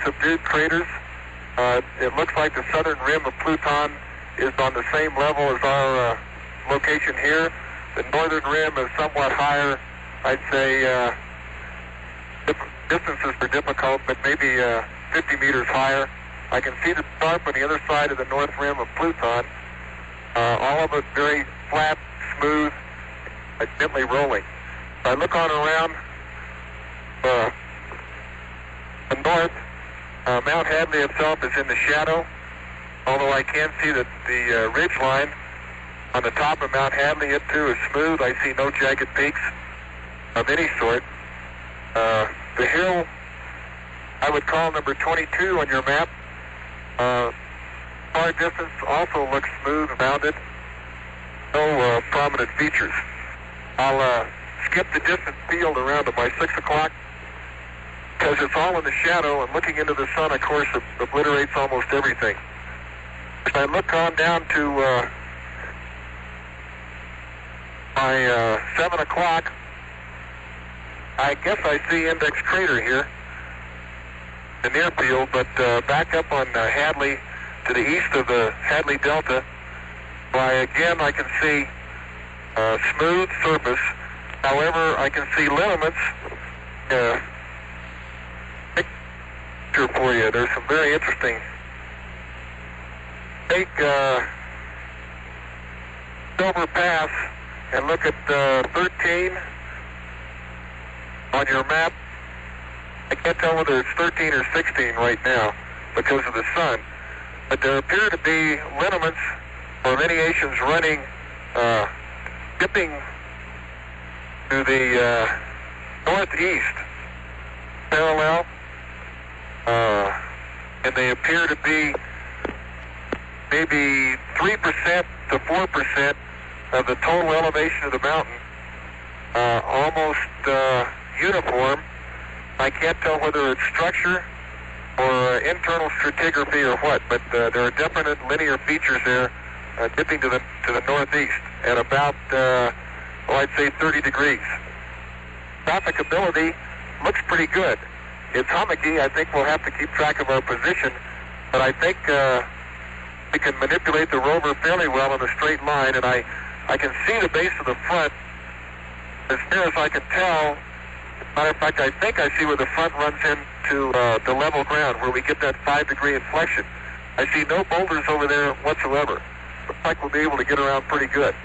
subdued craters. It looks like the southern rim of Pluton is on the same level as our location here. The northern rim is somewhat higher. I'd say distances are difficult, but maybe 50 meters higher. I can see the scarp on the other side of the north rim of Pluton. All of it very flat, smooth, gently rolling. If I look on around the north, Mount Hadley itself is in the shadow, although I can see that the ridge line on the top of Mount Hadley, it too is smooth. I see no jagged peaks of any sort. The hill I would call number 22 on your map. Far distance also looks smooth, rounded. No prominent features. I'll skip the distant field around to my 6 o'clock because it's all in the shadow, and looking into the sun, of course, obliterates almost everything. If I look on down to my 7 o'clock, I guess I see Index Crater here, the near field, but back up on Hadley to the east of the Hadley Delta, why again I can see smooth surface. However, I can see lineaments. Picture for you. There's some very interesting. Take Silver Pass and look at 13 on your map. I can't tell whether it's 13 or 16 right now because of the sun, but there appear to be lineaments or lineations running, dipping to the northeast parallel, and they appear to be maybe 3% to 4% of the total elevation of the mountain, almost uniform. I can't tell whether it's structure or internal stratigraphy or what, but there are definite linear features there dipping to the northeast at about, I'd say 30 degrees. Trafficability looks pretty good. It's hummocky. I think we'll have to keep track of our position, but I think we can manipulate the rover fairly well in a straight line, and I can see the base of the front as near as I can tell. Matter of fact, I think I see where the front runs into the level ground, where we get that 5-degree inflection. I see no boulders over there whatsoever. Looks like we'll be able to get around pretty good.